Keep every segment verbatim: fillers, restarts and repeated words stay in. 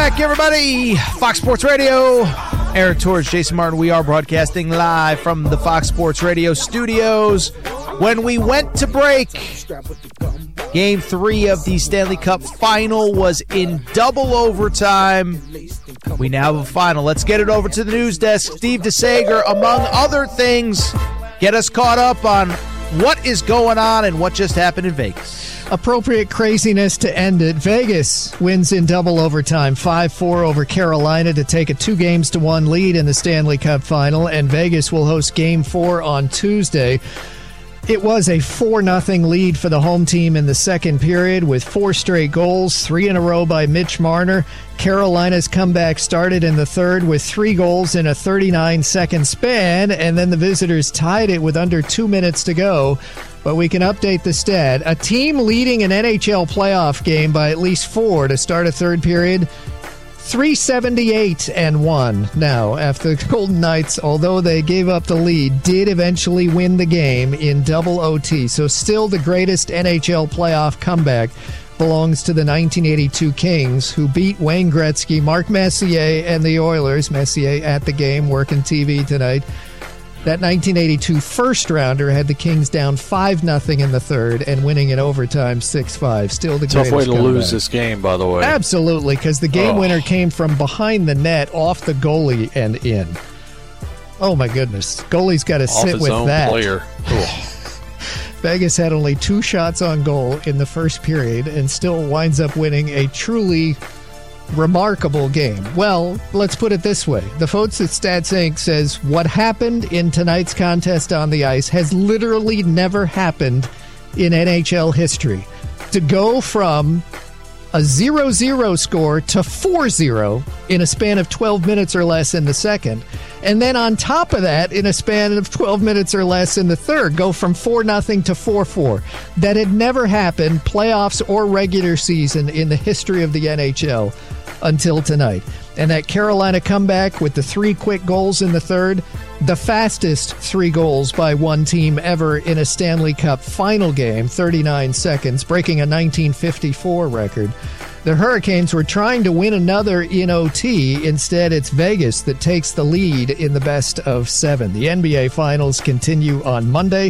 back, everybody. Fox Sports Radio. Aaron Torres, Jason Martin. We are broadcasting live from the Fox Sports Radio studios. When we went to break, Game three of the Stanley Cup Final was in double overtime. We now have a final. Let's get it over to the news desk. Steve DeSager, among other things, get us caught up on what is going on and what just happened in Vegas. Appropriate craziness to end it. Vegas wins in double overtime, five four over Carolina to take a two games to one lead in the Stanley Cup Final, and Vegas will host Game four on Tuesday. It was a four nothing lead for the home team in the second period with four straight goals, three in a row by Mitch Marner. Carolina's comeback started in the third with three goals in a thirty-nine second span, and then the visitors tied it with under two minutes to go. But we can update the stat. A team leading an N H L playoff game by at least four to start a third period, three seventy-eight and one. Now, after the Golden Knights, although they gave up the lead, did eventually win the game in double O T. So still the greatest N H L playoff comeback belongs to the nineteen eighty-two Kings, who beat Wayne Gretzky, Mark Messier, and the Oilers. Messier at the game, working T V tonight. That nineteen eighty-two first-rounder had the Kings down five nothing in the third and winning in overtime six five. Still the greatest tough way to comeback. lose this game, by the way. Absolutely, because the game oh. winner came from behind the net, off the goalie, and in. Oh, my goodness. Goalie's got to Off sit his with own that. Player. Vegas had only two shots on goal in the first period and still winds up winning a truly remarkable game. Well, let's put it this way. The folks at StatsInc says what happened in tonight's contest on the ice has literally never happened in N H L history. To go from a zero zero score to four zero in a span of twelve minutes or less in the second. And then on top of that, in a span of twelve minutes or less in the third, go from four nothing to four four. That had never happened, playoffs or regular season, in the history of the N H L until tonight. And that Carolina comeback with the three quick goals in the third, the fastest three goals by one team ever in a Stanley Cup final game, thirty-nine seconds, breaking a nineteen fifty-four record. The Hurricanes were trying to win another in O T. Instead, it's Vegas that takes the lead in the best of seven. The N B A Finals continue on Monday.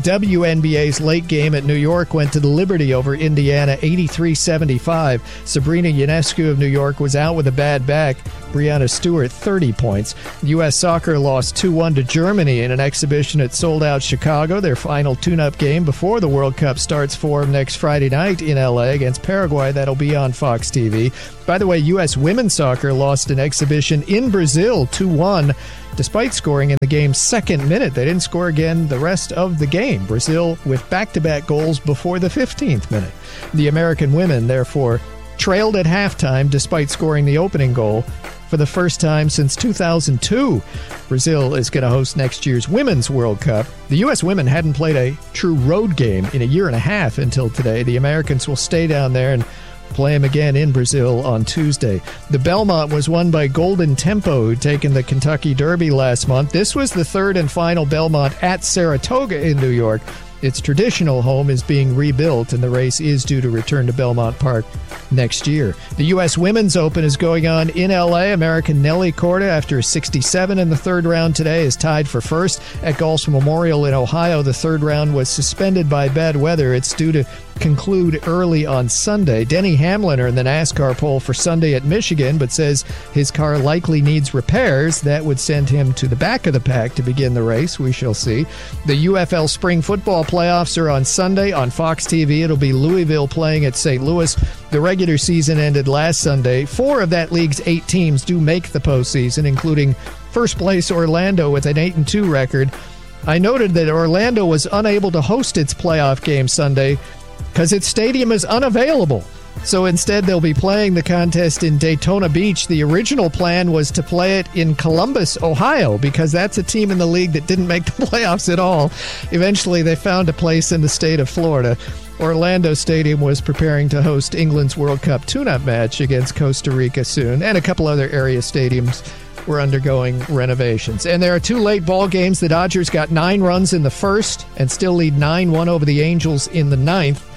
W N B A's late game at New York went to the Liberty over Indiana, eighty-three seventy-five. Sabrina Ionescu of New York was out with a bad back. Breanna Stewart, thirty points. U S Soccer lost two one to Germany in an exhibition at sold-out Chicago, their final tune-up game before the World Cup starts for them next Friday night in L A against Paraguay. That'll be on Fox T V. By the way, U S women's soccer lost an exhibition in Brazil, two one, despite scoring in the game's second minute. They didn't score again the rest of the game. Brazil with back-to-back goals before the fifteenth minute. The American women, therefore, trailed at halftime despite scoring the opening goal for the first time since two thousand two. Brazil is going to host next year's Women's World Cup. The U S women hadn't played a true road game in a year and a half until today. The Americans will stay down there and play them again in Brazil on Tuesday. The Belmont was won by Golden Tempo, who'd taken the Kentucky Derby last month. This was the third and final Belmont at Saratoga in New York. Its traditional home is being rebuilt, and the race is due to return to Belmont Park next year. The U S Women's Open is going on in L A. American Nelly Korda, after a sixty-seven in the third round today, is tied for first. At Golf's Memorial in Ohio, the third round was suspended by bad weather. It's due to conclude early on Sunday. Denny Hamlin in the NASCAR pole for Sunday at Michigan, but says his car likely needs repairs. That would send him to the back of the pack to begin the race. We shall see. The U F L Spring Football playoffs are on Sunday on Fox T V. It'll be Louisville playing at Saint Louis. The regular season ended last Sunday. Four of that league's eight teams do make the postseason, including first place Orlando with an eight and two record. I noted that Orlando was unable to host its playoff game Sunday because its stadium is unavailable. So instead, they'll be playing the contest in Daytona Beach. The original plan was to play it in Columbus, Ohio, because that's a team in the league that didn't make the playoffs at all. Eventually, they found a place in the state of Florida. Orlando Stadium was preparing to host England's World Cup tune-up match against Costa Rica soon, and a couple other area stadiums were undergoing renovations. And there are two late ball games. The Dodgers got nine runs in the first and still lead nine one over the Angels in the ninth.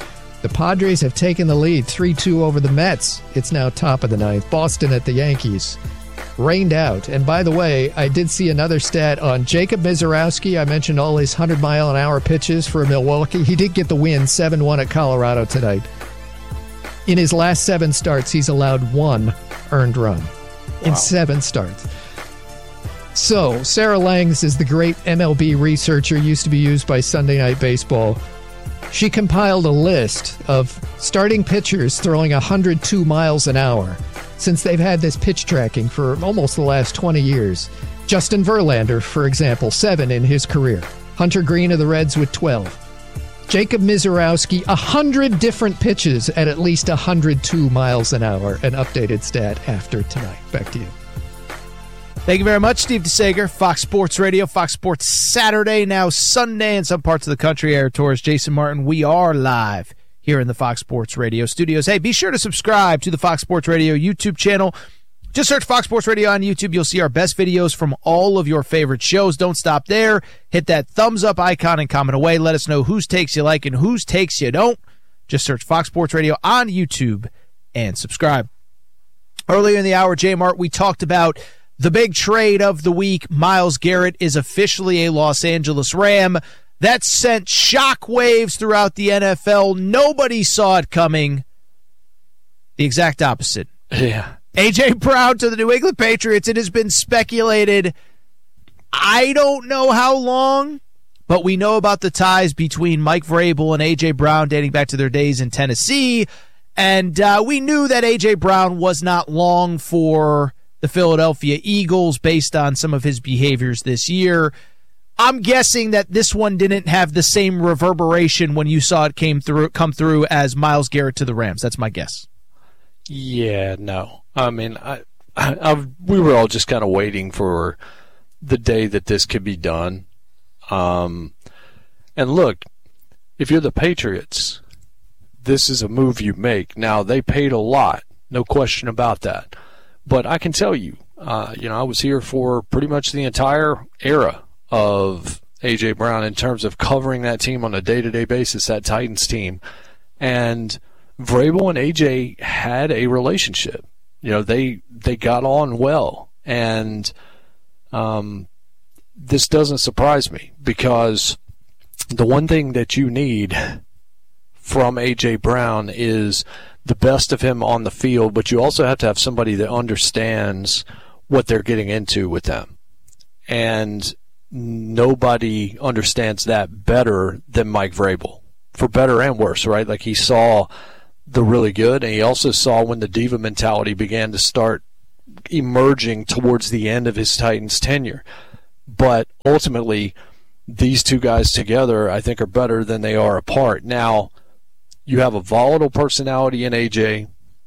The Padres have taken the lead three two over the Mets. It's now top of the ninth. Boston at the Yankees. Rained out. And by the way, I did see another stat on Jacob Misiorowski. I mentioned all his one hundred mile an hour pitches for Milwaukee. He did get the win seven one at Colorado tonight. In his last seven starts, he's allowed one earned run. Wow. In seven starts. So, Sarah Langs is the great M L B researcher, used to be used by Sunday Night Baseball. She compiled a list of starting pitchers throwing one hundred two miles an hour since they've had this pitch tracking for almost the last twenty years. Justin Verlander, for example, seven in his career. Hunter Green of the Reds with twelve. Jacob Misiorowski, one hundred different pitches at at least one hundred two miles an hour. An updated stat after tonight. Back to you. Thank you very much, Steve DeSager, Fox Sports Radio, Fox Sports Saturday, now Sunday in some parts of the country. Eric Torres, Jason Martin, we are live here in the Fox Sports Radio studios. Hey, be sure to subscribe to the Fox Sports Radio YouTube channel. Just search Fox Sports Radio on YouTube. You'll see our best videos from all of your favorite shows. Don't stop there. Hit that thumbs up icon and comment away. Let us know whose takes you like and whose takes you don't. Just search Fox Sports Radio on YouTube and subscribe. Earlier in the hour, J Mart, we talked about the big trade of the week. Myles Garrett is officially a Los Angeles Ram. That sent shockwaves throughout the N F L. Nobody saw it coming. The exact opposite. Yeah. A J. Brown to the New England Patriots. It has been speculated, I don't know how long, but we know about the ties between Mike Vrabel and A J. Brown dating back to their days in Tennessee. And uh, we knew that A J. Brown was not long for the Philadelphia Eagles based on some of his behaviors this year. I'm guessing that this one didn't have the same reverberation when you saw it came through, come through as Myles Garrett to the Rams. That's my guess. Yeah, no. I mean, I, I, I we were all just kind of waiting for the day that this could be done. Um, and look, if you're the Patriots, this is a move you make. Now, they paid a lot, no question about that. But I can tell you, uh, you know, I was here for pretty much the entire era of A J. Brown in terms of covering that team on a day-to-day basis, that Titans team. And Vrabel and A J had a relationship. You know, they they got on well. And um, this doesn't surprise me because the one thing that you need from A J. Brown is the best of him on the field, but you also have to have somebody that understands what they're getting into with them. And nobody understands that better than Mike Vrabel, for better and worse, right? Like, he saw the really good, and he also saw when the diva mentality began to start emerging towards the end of his Titans tenure. But ultimately, these two guys together, I think, are better than they are apart. Now, you have a volatile personality in A J,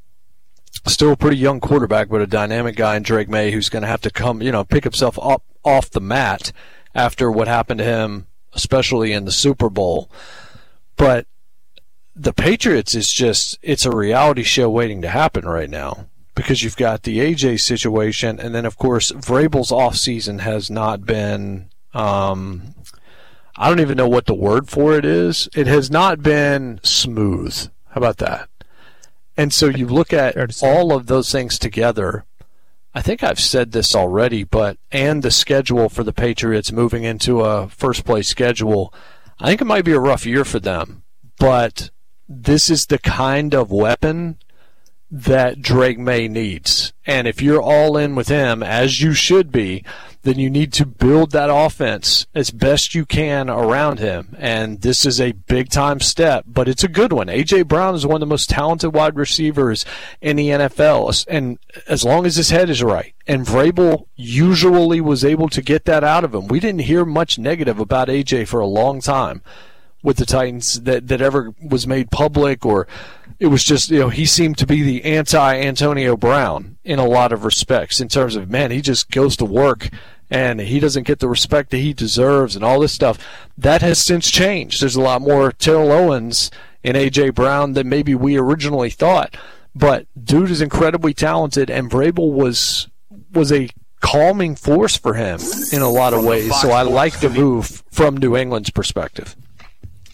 still a pretty young quarterback, but a dynamic guy in Drake May who's going to have to come, you know, pick himself up off the mat after what happened to him, especially in the Super Bowl. But the Patriots is just, it's a reality show waiting to happen right now because you've got the A J situation, and then, of course, Vrabel's offseason has not been, um, I don't even know what the word for it is. It has not been smooth. How about that? And so you look at all of those things together. I think I've said this already, but and the schedule for the Patriots moving into a first-place schedule, I think it might be a rough year for them. But this is the kind of weapon that Drake May needs. And if you're all in with him, as you should be, then you need to build that offense as best you can around him. And this is a big-time step, but it's a good one. A J. Brown is one of the most talented wide receivers in the N F L, and as long as his head is right. And Vrabel usually was able to get that out of him. We didn't hear much negative about A J for a long time with the Titans that, that ever was made public, or it was just, you know, he seemed to be the anti-Antonio Brown in a lot of respects in terms of, man, he just goes to work and he doesn't get the respect that he deserves and all this stuff. That has since changed. There's a lot more Terrell Owens in A J. Brown than maybe we originally thought. But dude is incredibly talented, and Vrabel was was a calming force for him in a lot of ways. So I like the move from New England's perspective.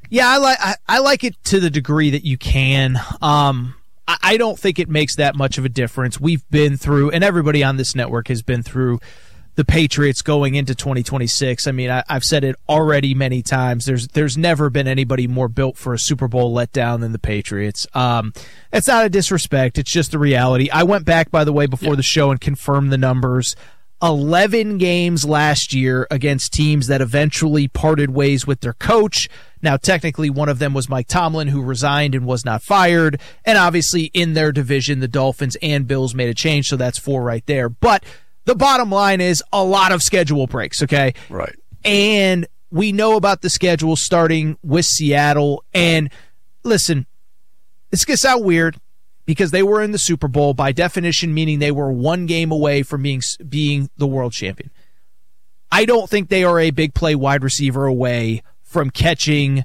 Yeah, I like I, I like it to the degree that you can. Um, I, I don't think it makes that much of a difference. We've been through, and everybody on this network has been through the Patriots going into twenty twenty-six. I mean, I, I've said it already many times. There's there's never been anybody more built for a Super Bowl letdown than the Patriots. Um, it's not a disrespect. It's just the reality. I went back, by the way, before yeah. the show and confirmed the numbers. eleven games last year against teams that eventually parted ways with their coach. Now, technically, one of them was Mike Tomlin, who resigned and was not fired. And obviously, in their division, the Dolphins and Bills made a change, so that's four right there. But the bottom line is a lot of schedule breaks, okay? Right. And we know about the schedule starting with Seattle. And listen, it's going to sound weird, because they were in the Super Bowl, by definition, meaning they were one game away from being being the world champion. I don't think they are a big play wide receiver away from catching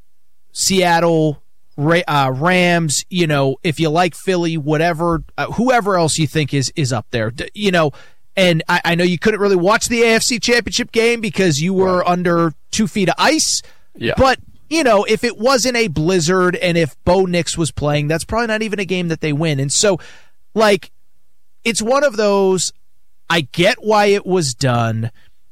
Seattle, uh, Rams, you know, if you like Philly, whatever, uh, whoever else you think is is up there, you know. And I, I know you couldn't really watch the A F C Championship game because you were right. under two feet of ice, yeah. but you know, if it wasn't a blizzard and if Bo Nix was playing, that's probably not even a game that they win. And so, like, it's one of those, I get why it was done.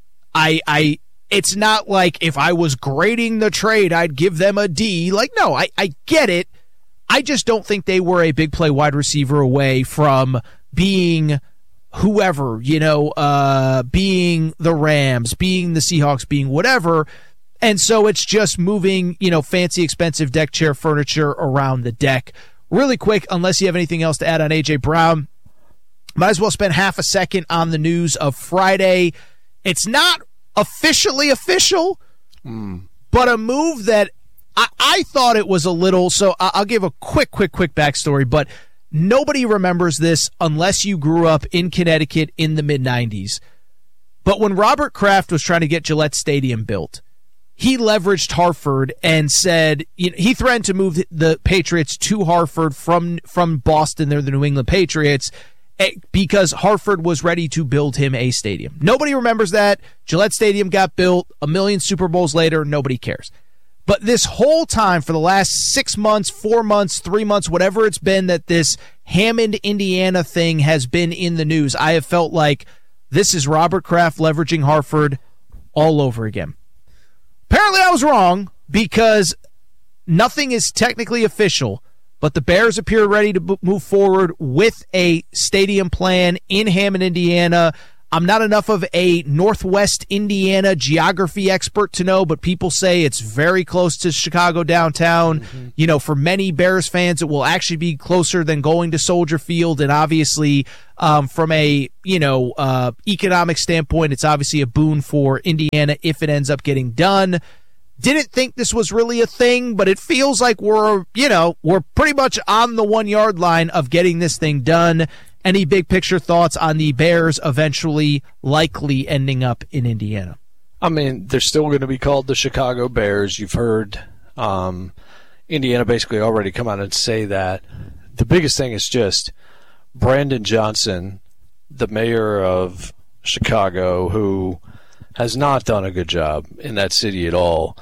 I, I, it's not like if I was grading the trade, I'd give them a D. Like, no, I, I get it. I just don't think they were a big play wide receiver away from being whoever, you know, uh, being the Rams, being the Seahawks, being whatever. And so it's just moving, you know, fancy, expensive deck chair furniture around the deck. Really quick, unless you have anything else to add on A J Brown, might as well spend half a second on the news of Friday. It's not officially official, mm. but a move that I, I thought it was a little, so I'll give a quick, quick, quick backstory, but nobody remembers this unless you grew up in Connecticut in the mid nineties. But when Robert Kraft was trying to get Gillette Stadium built, he leveraged Hartford and said, you know, he threatened to move the Patriots to Hartford from, from Boston. They're the New England Patriots, because Hartford was ready to build him a stadium. Nobody remembers that. Gillette Stadium got built a million Super Bowls later. Nobody cares. But this whole time, for the last six months, four months, three months, whatever it's been that this Hammond, Indiana thing has been in the news, I have felt like this is Robert Kraft leveraging Hartford all over again. Apparently I was wrong, because nothing is technically official, but the Bears appear ready to b- move forward with a stadium plan in Hammond, Indiana. I'm not enough of a Northwest Indiana geography expert to know, but people say it's very close to Chicago downtown. Mm-hmm. You know, for many Bears fans, it will actually be closer than going to Soldier Field. And obviously, um, from a, you know, uh, economic standpoint, it's obviously a boon for Indiana if it ends up getting done. Didn't think this was really a thing, but it feels like we're, you know, we're pretty much on the one yard line of getting this thing done. Any big picture thoughts on the Bears eventually likely ending up in Indiana? I mean, they're still going to be called the Chicago Bears. You've heard um, Indiana basically already come out and say that. The biggest thing is just Brandon Johnson, the mayor of Chicago, who has not done a good job in that city at all,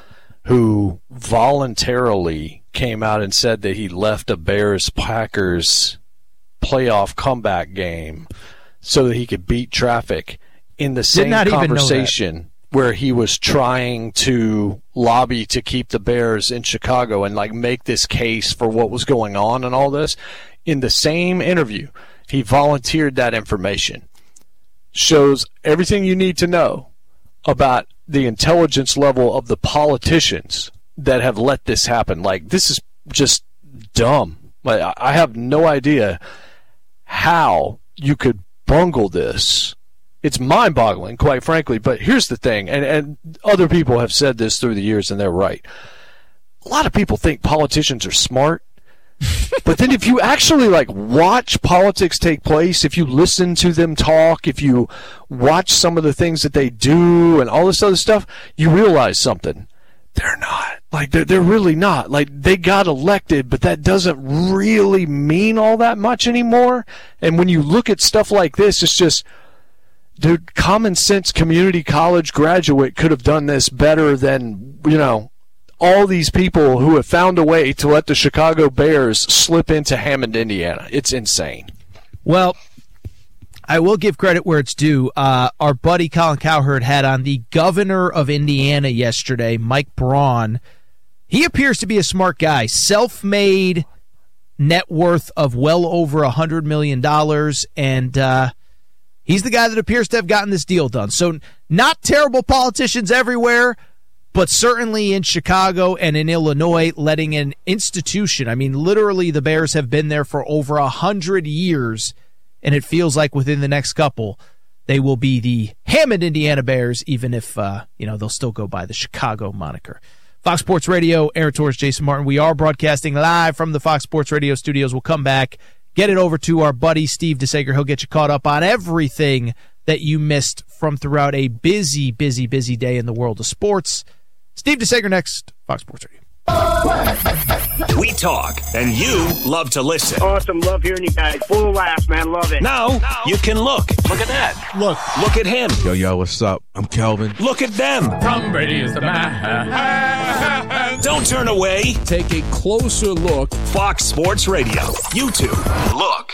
who voluntarily came out and said that he left a Bears-Packers playoff comeback game so that he could beat traffic in the same conversation where he was trying to lobby to keep the Bears in Chicago and like make this case for what was going on and all this. In the same interview, he volunteered that information. Shows everything you need to know about the intelligence level of the politicians that have let this happen. Like, this is just dumb. Like, I have no idea how you could bungle this. It's mind-boggling, quite frankly. But here's the thing, and, and other people have said this through the years, and they're right. A lot of people think politicians are smart. But then if you actually like watch politics take place, if you listen to them talk, if you watch some of the things that they do and all this other stuff, you realize something. They're not. Like, they're, they're really not. Like, they got elected, but that doesn't really mean all that much anymore. And when you look at stuff like this, it's just, dude, common sense community college graduate could have done this better than, you know, all these people who have found a way to let the Chicago Bears slip into Hammond, Indiana. It's insane. Well, I will give credit where it's due. Uh, our buddy Colin Cowherd had on the governor of Indiana yesterday, Mike Braun. He appears to be a smart guy. Self-made, net worth of well over one hundred million dollars, and uh, he's the guy that appears to have gotten this deal done. So not terrible politicians everywhere, but certainly in Chicago and in Illinois, letting an institution, I mean, literally the Bears have been there for over one hundred years, and it feels like within the next couple, they will be the Hammond, Indiana Bears, even if, uh, you know, they'll still go by the Chicago moniker. Fox Sports Radio, Aaron Torres, Jason Martin. We are broadcasting live from the Fox Sports Radio studios. We'll come back, get it over to our buddy Steve DeSager. He'll get you caught up on everything that you missed from throughout a busy, busy, busy day in the world of sports. Steve DeSager next, Fox Sports Radio. We talk, and you love to listen. Awesome. Love hearing you guys. Full of laughs, man. Love it. Now, now, you can look. Look at that. Look. Look at him. Yo, yo, what's up? I'm Kelvin. Look at them. Tom Brady is the man. Don't turn away. Take a closer look. Fox Sports Radio. YouTube. Look.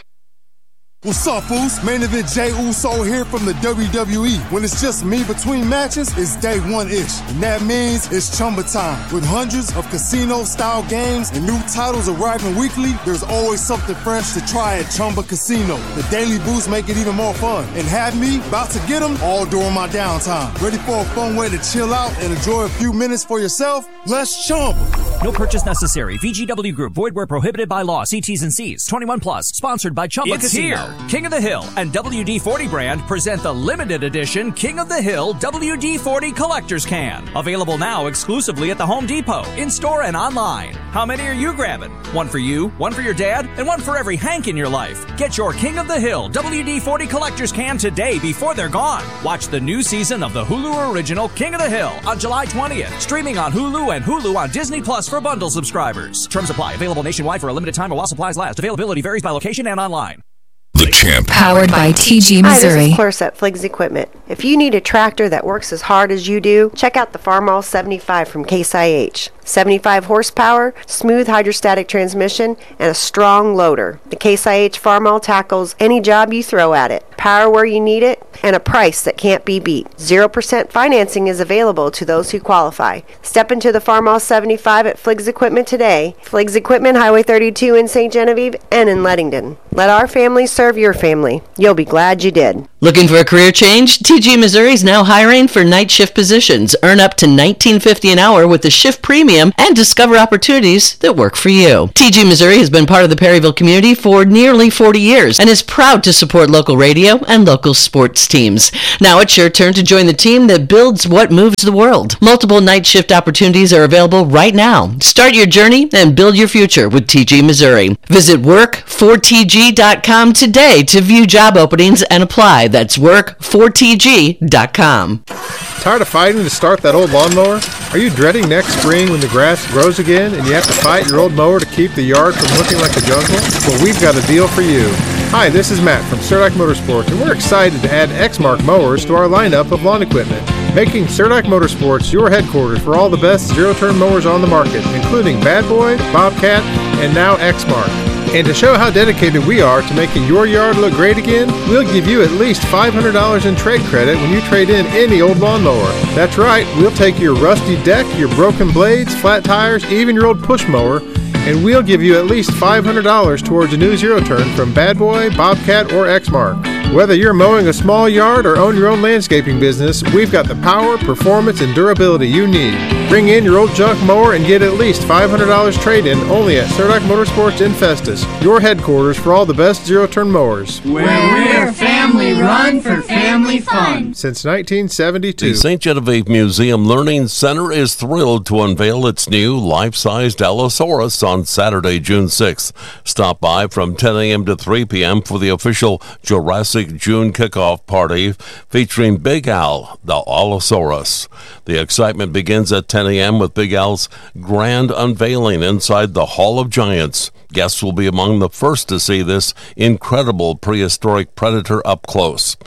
What's up, Foos? Main Event Jay Uso here from the W W E. When it's just me between matches, it's day one-ish. And that means it's Chumba time. With hundreds of casino-style games and new titles arriving weekly, there's always something fresh to try at Chumba Casino. The daily boosts make it even more fun. And have me about to get them all during my downtime. Ready for a fun way to chill out and enjoy a few minutes for yourself? Let's Chumba. No purchase necessary. V G W Group. Void where prohibited by law. See T's and C's. twenty-one plus. Sponsored by Chumba it's Casino. Here. King of the Hill and W D forty brand present the limited edition King of the Hill W D forty Collector's Can. Available now exclusively at the Home Depot, in-store and online. How many are you grabbing? One for you, one for your dad, and one for every Hank in your life. Get your King of the Hill W D forty Collector's Can today before they're gone. Watch the new season of the Hulu original King of the Hill on July twentieth. Streaming on Hulu and Hulu on Disney Plus for bundle subscribers. Terms apply. Available nationwide for a limited time or while supplies last. Availability varies by location and online. The Champ. Powered by T G Missouri. Hi, this is Clarissa at Fliggs Equipment. If you need a tractor that works as hard as you do, check out the Farmall seventy-five from Case I H. seventy-five horsepower, smooth hydrostatic transmission, and a strong loader. The Case I H Farmall tackles any job you throw at it. Power where you need it, and a price that can't be beat. zero percent financing is available to those who qualify. Step into the Farmall seventy-five at Fliggs Equipment today. Fliggs Equipment, Highway thirty-two in Saint Genevieve and in Leadington. Let our family serve your family. You'll be glad you did. Looking for a career change? T G Missouri is now hiring for night shift positions. Earn up to nineteen fifty an hour with the shift premium and discover opportunities that work for you. T G Missouri has been part of the Perryville community for nearly forty years and is proud to support local radio and local sports teams. Now it's your turn to join the team that builds what moves the world. Multiple night shift opportunities are available right now. Start your journey and build your future with T G Missouri. Visit work for T G dot com today to view job openings and apply. That's work for T G dot com. Tired of fighting to start that old lawnmower? Are you dreading next spring when the grass grows again and you have to fight your old mower to keep the yard from looking like a jungle? Well, we've got a deal for you. Hi, this is Matt from Surdac Motorsports, and we're excited to add Exmark mowers to our lineup of lawn equipment, making Surdac Motorsports your headquarters for all the best zero-turn mowers on the market, including Bad Boy, Bobcat, and now Exmark. And to show how dedicated we are to making your yard look great again, we'll give you at least five hundred dollars in trade credit when you trade in any old lawnmower. That's right, we'll take your rusty deck, your broken blades, flat tires, even your old push mower, and we'll give you at least five hundred dollars towards a new zero-turn from Bad Boy, Bobcat, or Exmark. Whether you're mowing a small yard or own your own landscaping business, we've got the power, performance, and durability you need. Bring in your old junk mower and get at least five hundred dollars trade-in only at Surdac Motorsports in Festus, your headquarters for all the best zero-turn mowers. Where we're family run for family fun. Since nineteen seventy-two. The Saint Genevieve Museum Learning Center is thrilled to unveil its new life-sized Allosaurus on Saturday, June sixth. Stop by from ten a.m. to three p.m. for the official Jurassic June kickoff party featuring Big Al, the Allosaurus. The excitement begins at ten a.m. with Big Al's grand unveiling inside the Hall of Giants. Guests will be among the first to see this incredible prehistoric predator up close.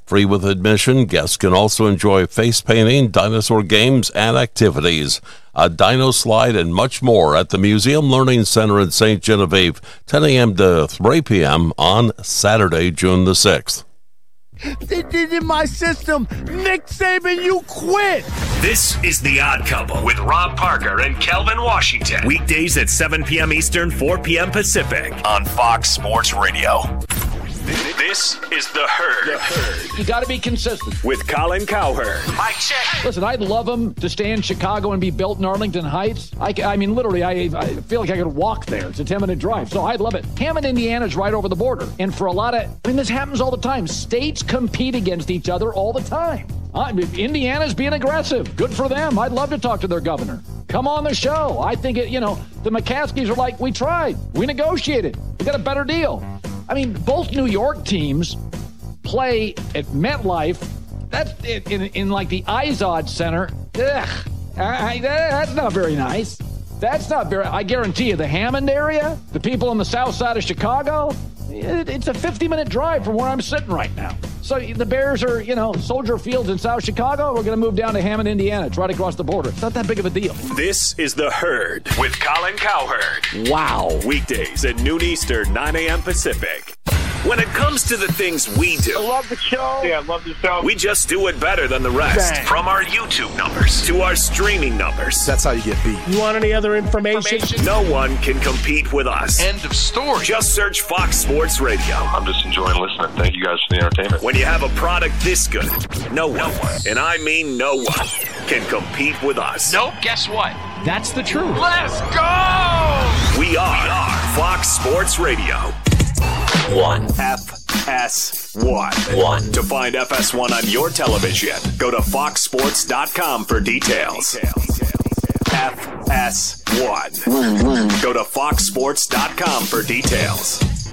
Free with admission, guests can also enjoy face painting, dinosaur games, and activities, a dino slide, and much more at the Museum Learning Center in Saint Genevieve, ten a.m. to three p.m. on Saturday, June the sixth. It is in my system. Nick Saban, you quit. This is The Odd Couple with Rob Parker and Kelvin Washington. Weekdays at seven p.m. Eastern, four p.m. Pacific on Fox Sports Radio. This is The Herd. The Herd. You got to be consistent. With Colin Cowherd. Mike check. Listen, I'd love him to stay in Chicago and be built in Arlington Heights. I, I mean, literally, I, I feel like I could walk there. It's a ten-minute drive, so I'd love it. Hammond, Indiana's right over the border. And for a lot of, I mean, this happens all the time. States compete against each other all the time. Uh, Indiana's being aggressive. Good for them. I'd love to talk to their governor. Come on the show. I think, it. you know, the McCaskies are like, we tried. We negotiated. We got a better deal. I mean, both New York teams play at MetLife. That's in, in, in like the Izod Center. Ugh, I, I, that's not very nice. That's not very. I guarantee you, the Hammond area, the people on the south side of Chicago, it, it's a fifty-minute drive from where I'm sitting right now. So the Bears are, you know, Soldier Fields in South Chicago. We're going to move down to Hammond, Indiana. It's right across the border. It's not that big of a deal. This is The Herd with Colin Cowherd. Wow. Weekdays at noon Eastern, nine a.m. Pacific. When it comes to the things we do, I love the show. Yeah, I love the show. We just do it better than the rest. Bang. From our YouTube numbers to our streaming numbers. That's how you get beat. You want any other information? information? No one can compete with us. End of story. Just search Fox Sports Radio. I'm just enjoying listening. Thank you guys for the entertainment. When you have a product this good, no one, no one, and I mean no one, can compete with us. Nope, guess what? That's the truth. Let's go! We are, we are Fox Sports Radio. One. F S one. One. To find F S one on your television, go to fox sports dot com for details. F S one. Go to fox sports dot com for details.